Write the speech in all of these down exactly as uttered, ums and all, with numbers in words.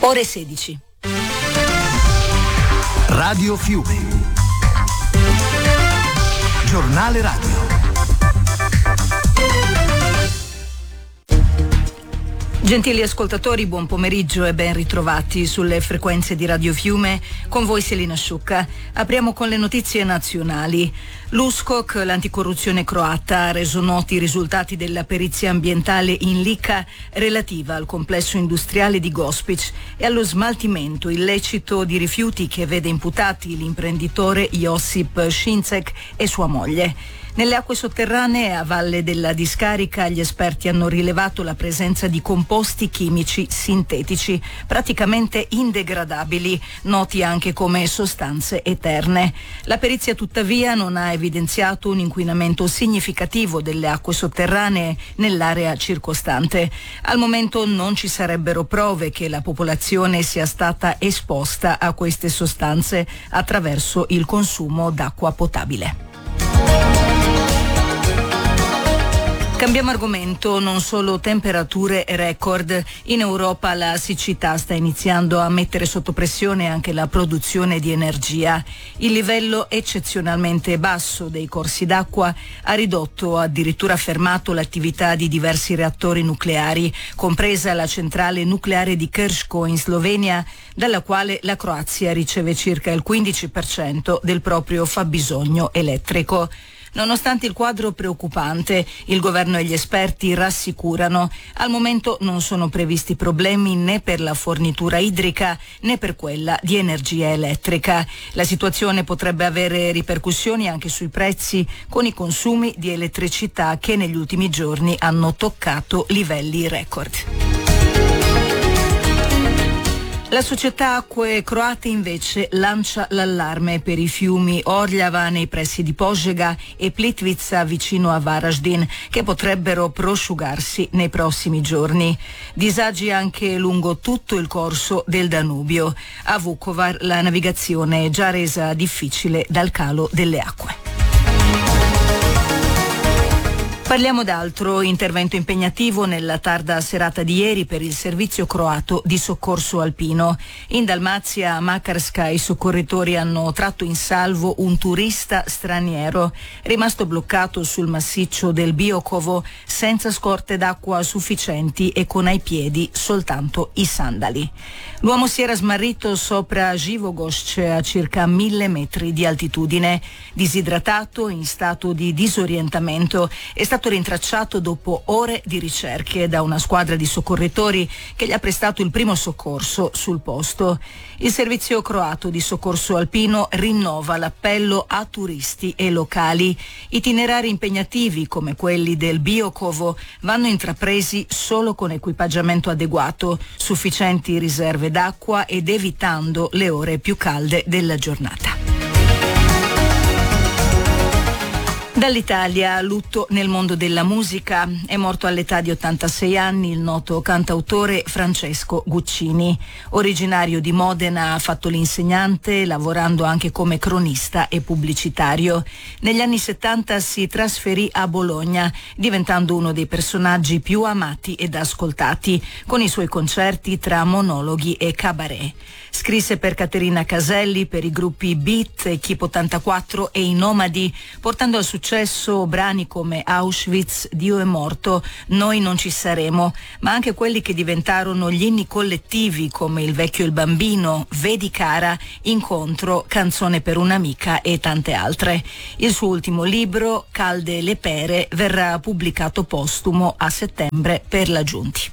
Ore sedici. Radio Fiume. Giornale radio. Gentili ascoltatori, buon pomeriggio e ben ritrovati sulle frequenze di Radio Fiume. Con voi Selina Sciucca. Apriamo con le notizie nazionali. L'U S C O C, l'anticorruzione croata, ha reso noti i risultati della perizia ambientale in Lika relativa al complesso industriale di Gospić e allo smaltimento illecito di rifiuti che vede imputati l'imprenditore Josip Šincek e sua moglie. Nelle acque sotterranee a valle della discarica gli esperti hanno rilevato la presenza di composti chimici sintetici praticamente indegradabili, noti anche come sostanze eterne. La perizia tuttavia non ha evidenziato un inquinamento significativo delle acque sotterranee nell'area circostante. Al momento non ci sarebbero prove che la popolazione sia stata esposta a queste sostanze attraverso il consumo d'acqua potabile. Cambiamo argomento, non solo temperature record. In Europa la siccità sta iniziando a mettere sotto pressione anche la produzione di energia. Il livello eccezionalmente basso dei corsi d'acqua ha ridotto, addirittura fermato, l'attività di diversi reattori nucleari, compresa la centrale nucleare di Krško in Slovenia, dalla quale la Croazia riceve circa il quindici per cento del proprio fabbisogno elettrico. Nonostante il quadro preoccupante, il governo e gli esperti rassicurano: al momento non sono previsti problemi né per la fornitura idrica né per quella di energia elettrica. La situazione potrebbe avere ripercussioni anche sui prezzi, con i consumi di elettricità che negli ultimi giorni hanno toccato livelli record. La società Acque Croate invece lancia l'allarme per i fiumi Orljava nei pressi di Požega e Plitvica vicino a Varaždin, che potrebbero prosciugarsi nei prossimi giorni. Disagi anche lungo tutto il corso del Danubio. A Vukovar la navigazione è già resa difficile dal calo delle acque. Parliamo d'altro. Intervento impegnativo nella tarda serata di ieri per il servizio croato di soccorso alpino. In Dalmazia, a Makarska, i soccorritori hanno tratto in salvo un turista straniero rimasto bloccato sul massiccio del Biokovo senza scorte d'acqua sufficienti e con ai piedi soltanto i sandali. L'uomo si era smarrito sopra Živogošće a circa mille metri di altitudine. Disidratato, in stato di disorientamento, è stato rintracciato dopo ore di ricerche da una squadra di soccorritori che gli ha prestato il primo soccorso sul posto. Il servizio croato di soccorso alpino rinnova l'appello a turisti e locali. Itinerari impegnativi come quelli del Biokovo vanno intrapresi solo con equipaggiamento adeguato, sufficienti riserve d'acqua ed evitando le ore più calde della giornata. Dall'Italia, lutto nel mondo della musica. È morto all'età di ottantasei anni il noto cantautore Francesco Guccini. Originario di Modena, ha fatto l'insegnante, lavorando anche come cronista e pubblicitario. Negli anni settanta si trasferì a Bologna, diventando uno dei personaggi più amati ed ascoltati, con i suoi concerti tra monologhi e cabaret. Scrisse per Caterina Caselli, per i gruppi Beat, Equipe ottantaquattro e I Nomadi, portando al successo brani come Auschwitz, Dio è morto, Noi non ci saremo, ma anche quelli che diventarono gli inni collettivi come Il vecchio e il bambino, Vedi cara, Incontro, Canzone per un'amica e tante altre. Il suo ultimo libro, Calde le pere, verrà pubblicato postumo a settembre per la Giunti.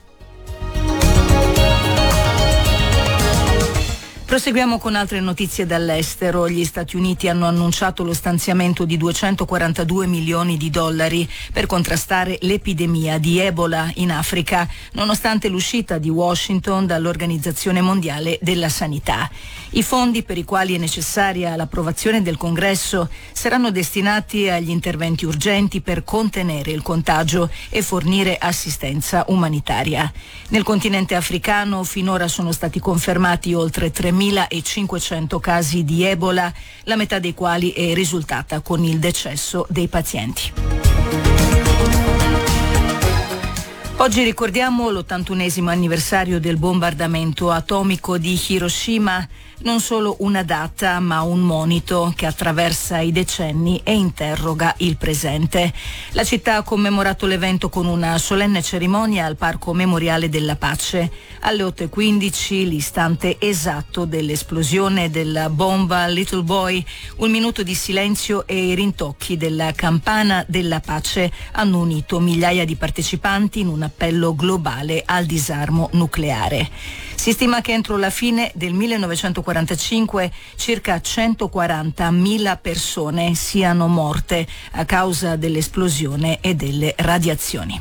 Proseguiamo con altre notizie dall'estero. Gli Stati Uniti hanno annunciato lo stanziamento di duecentoquarantadue milioni di dollari per contrastare l'epidemia di Ebola in Africa, nonostante l'uscita di Washington dall'Organizzazione Mondiale della Sanità. I fondi, per i quali è necessaria l'approvazione del Congresso, saranno destinati agli interventi urgenti per contenere il contagio e fornire assistenza umanitaria. Nel continente africano finora sono stati confermati oltre tremilacinquecento casi di Ebola, la metà dei quali è risultata con il decesso dei pazienti. Oggi ricordiamo l'ottantunesimo anniversario del bombardamento atomico di Hiroshima, non solo una data ma un monito che attraversa i decenni e interroga il presente. La città ha commemorato l'evento con una solenne cerimonia al Parco Memoriale della Pace. Alle otto e quindici, l'istante esatto dell'esplosione della bomba Little Boy, un minuto di silenzio e i rintocchi della campana della pace hanno unito migliaia di partecipanti in un appello globale al disarmo nucleare. Si stima che entro la fine del millenovecentoquarantacinque circa centoquarantamila persone siano morte a causa dell'esplosione e delle radiazioni.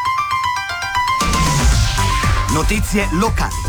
Notizie locali.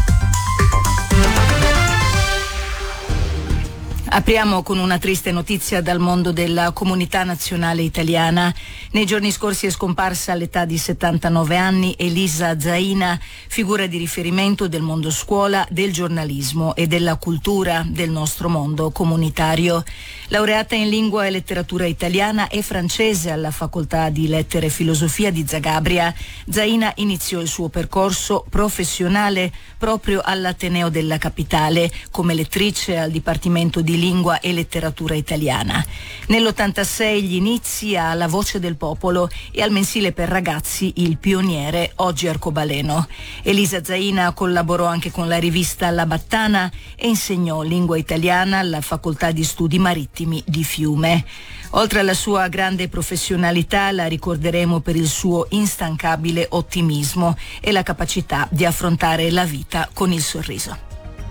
Apriamo con una triste notizia dal mondo della comunità nazionale italiana. Nei giorni scorsi è scomparsa all'età di settantanove anni Elisa Zaina, figura di riferimento del mondo scuola, del giornalismo e della cultura del nostro mondo comunitario. Laureata in lingua e letteratura italiana e francese alla Facoltà di Lettere e Filosofia di Zagabria, Zaina iniziò il suo percorso professionale proprio all'Ateneo della Capitale come lettrice al Dipartimento di Lingua e Letteratura Italiana. Nell'ottantasei gli inizi a La Voce del Popolo e al mensile per ragazzi Il Pioniere, oggi arcobaleno. Elisa Zaina collaborò anche con la rivista La Battana e insegnò lingua italiana alla Facoltà di Studi Marittimi di Fiume. Oltre alla sua grande professionalità, la ricorderemo per il suo instancabile ottimismo e la capacità di affrontare la vita con il sorriso.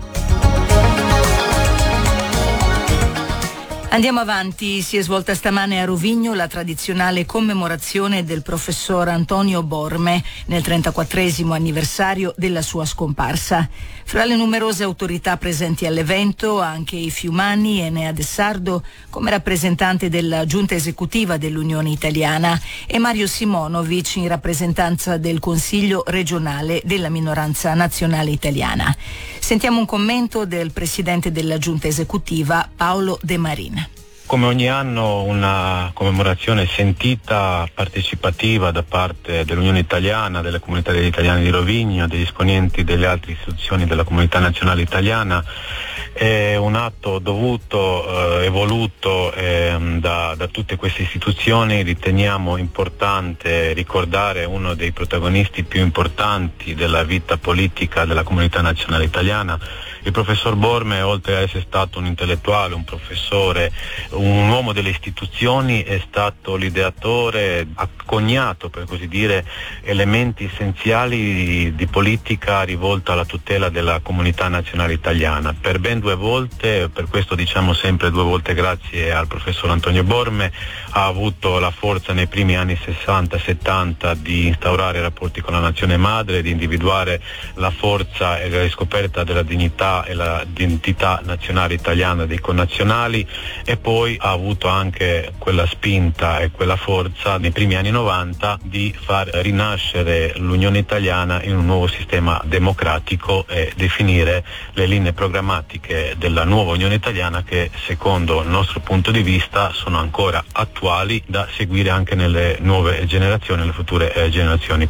Andiamo avanti, si è svolta stamane a Rovigno la tradizionale commemorazione del professor Antonio Borme nel trentaquattresimo anniversario della sua scomparsa. Fra le numerose autorità presenti all'evento anche i fiumani Enea De Sardo come rappresentante della giunta esecutiva dell'Unione Italiana e Mario Simonovic in rappresentanza del Consiglio regionale della minoranza nazionale italiana. Sentiamo un commento del presidente della giunta esecutiva Paolo De Marina. Come ogni anno una commemorazione sentita, partecipativa da parte dell'Unione Italiana, delle comunità degli italiani di Rovigno, degli esponenti delle altre istituzioni della comunità nazionale italiana. È un atto dovuto eh, e voluto eh, da, da tutte queste istituzioni. Riteniamo importante ricordare uno dei protagonisti più importanti della vita politica della comunità nazionale italiana. Il professor Borme, oltre ad essere stato un intellettuale, un professore, un uomo delle istituzioni, è stato l'ideatore, ha coniato per così dire elementi essenziali di, di politica rivolta alla tutela della comunità nazionale italiana. Per ben due volte, per questo diciamo sempre due volte grazie al professor Antonio Borme, ha avuto la forza nei primi anni sessanta settanta di instaurare rapporti con la nazione madre, di individuare la forza e la riscoperta della dignità e l'identità nazionale italiana dei connazionali, e poi ha avuto anche quella spinta e quella forza nei primi anni novanta di far rinascere l'Unione Italiana in un nuovo sistema democratico e definire le linee programmatiche della nuova Unione Italiana che secondo il nostro punto di vista sono ancora attuali da seguire anche nelle nuove generazioni, nelle future eh, generazioni.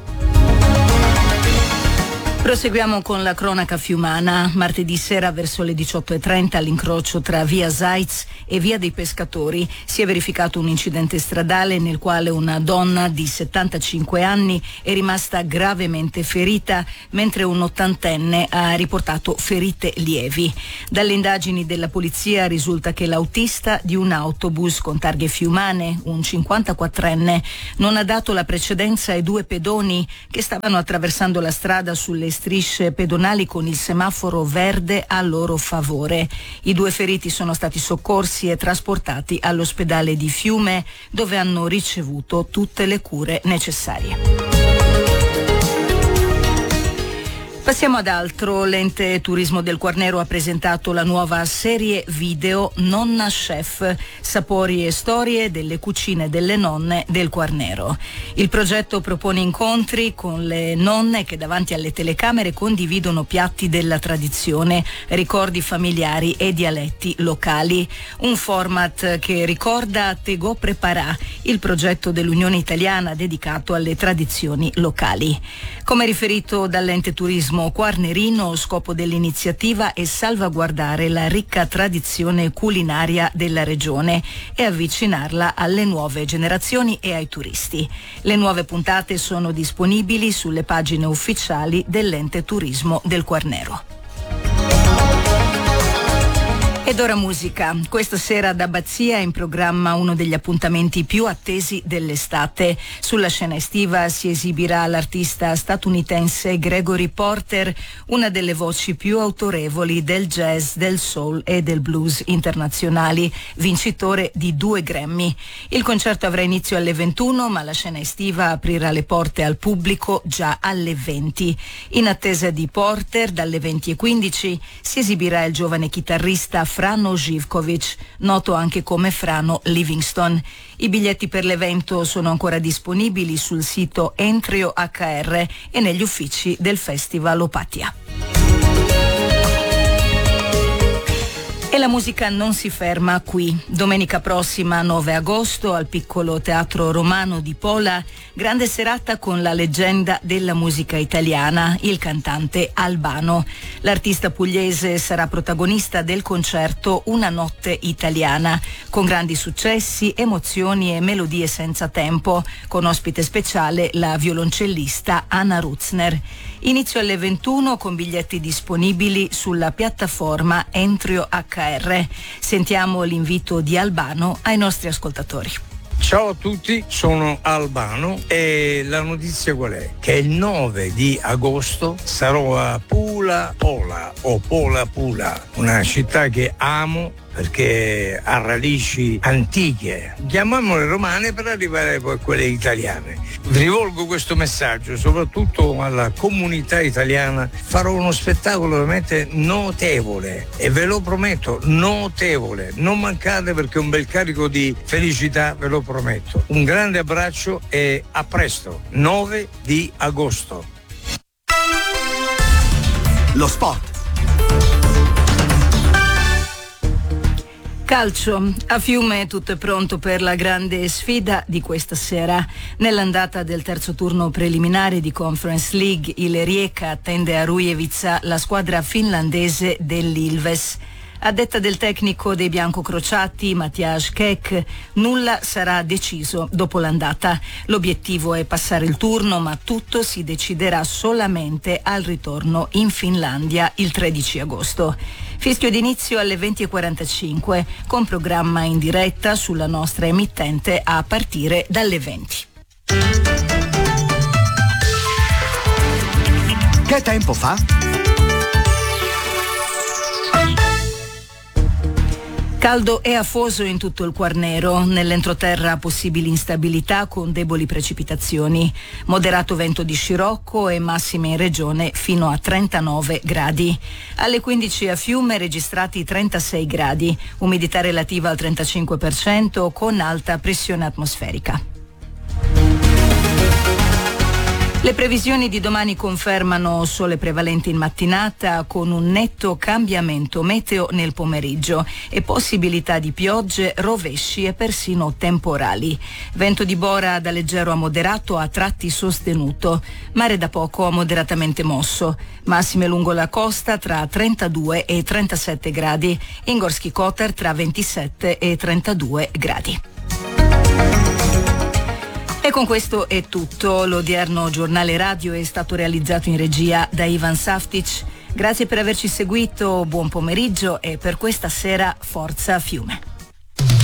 Proseguiamo con la cronaca fiumana. Martedì sera verso le diciotto e trenta all'incrocio tra via Zeitz e via dei Pescatori si è verificato un incidente stradale nel quale una donna di settantacinque anni è rimasta gravemente ferita mentre un ottantenne ha riportato ferite lievi. Dalle indagini della polizia risulta che l'autista di un autobus con targhe fiumane, un cinquantaquattrenne, non ha dato la precedenza ai due pedoni che stavano attraversando la strada sulle strisce pedonali con il semaforo verde a loro favore. I due feriti sono stati soccorsi e trasportati all'ospedale di Fiume, dove hanno ricevuto tutte le cure necessarie. Passiamo ad altro. L'ente Turismo del Quarnero ha presentato la nuova serie video Nonna Chef, sapori e storie delle cucine delle nonne del Quarnero. Il progetto propone incontri con le nonne che davanti alle telecamere condividono piatti della tradizione, ricordi familiari e dialetti locali. Un format che ricorda Tegò Preparà, il progetto dell'Unione Italiana dedicato alle tradizioni locali. Come riferito dall'ente Turismo Quarnerino, scopo dell'iniziativa è salvaguardare la ricca tradizione culinaria della regione e avvicinarla alle nuove generazioni e ai turisti. Le nuove puntate sono disponibili sulle pagine ufficiali dell'ente Turismo del Quarnero. Ed ora musica. Questa sera da Abbazia è in programma uno degli appuntamenti più attesi dell'estate. Sulla scena estiva si esibirà l'artista statunitense Gregory Porter, una delle voci più autorevoli del jazz, del soul e del blues internazionali, vincitore di due Grammy. Il concerto avrà inizio alle ventuno, ma la scena estiva aprirà le porte al pubblico già alle venti. In attesa di Porter, dalle venti e quindici si esibirà il giovane chitarrista Frano Živković, noto anche come Frano Livingston. I biglietti per l'evento sono ancora disponibili sul sito Entrio acca erre e negli uffici del Festival Opatia. E la musica non si ferma qui. Domenica prossima, nove agosto, al Piccolo Teatro Romano di Pola, grande serata con la leggenda della musica italiana, il cantante Albano. L'artista pugliese sarà protagonista del concerto Una notte italiana, con grandi successi, emozioni e melodie senza tempo, con ospite speciale la violoncellista Anna Rutzner. Inizio alle ventuno con biglietti disponibili sulla piattaforma Entrio acca erre. Sentiamo l'invito di Albano ai nostri ascoltatori. Ciao a tutti, sono Albano e la notizia qual è? Che il nove di agosto sarò a Pula Pola o Pola Pula, una città che amo perché ha radici antiche, chiamiamole romane per arrivare poi a quelle italiane. Rivolgo questo messaggio soprattutto alla comunità italiana. Farò uno spettacolo veramente notevole e ve lo prometto, notevole. Non mancate perché è un bel carico di felicità, ve lo prometto. Un grande abbraccio e a presto, nove di agosto. Lo sport. Calcio. A Fiume tutto è pronto per la grande sfida di questa sera. Nell'andata del terzo turno preliminare di Conference League, il Rijeka attende a Rujevica la squadra finlandese dell'Ilves. A detta del tecnico dei biancocrociati, Matjaž Kek, nulla sarà deciso dopo l'andata. L'obiettivo è passare il turno, ma tutto si deciderà solamente al ritorno in Finlandia il tredici agosto. Fischio d'inizio alle venti e quarantacinque, con programma in diretta sulla nostra emittente a partire dalle venti. Che tempo fa? Caldo e afoso in tutto il Quarnero. Nell'entroterra possibili instabilità con deboli precipitazioni. Moderato vento di scirocco e massime in regione fino a trentanove gradi. Alle quindici a Fiume registrati trentasei gradi. Umidità relativa al trentacinque per cento con alta pressione atmosferica. Le previsioni di domani confermano sole prevalente in mattinata con un netto cambiamento meteo nel pomeriggio e possibilità di piogge, rovesci e persino temporali. Vento di bora da leggero a moderato a tratti sostenuto, mare da poco a moderatamente mosso. Massime lungo la costa tra trentadue e trentasette gradi, in Gorski Kotar tra ventisette e trentadue gradi. E con questo è tutto. L'odierno giornale radio è stato realizzato in regia da Ivan Saftic. Grazie per averci seguito, buon pomeriggio e per questa sera forza Fiume.